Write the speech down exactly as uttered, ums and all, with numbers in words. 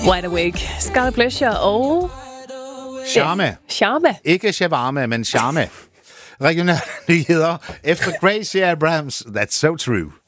Wide Awake, Scarlet Pleasure og... Charme. Ja, Charme. Ikke shawarma, men charme. Regionale nyheder efter Gracie Abrams. That's so true.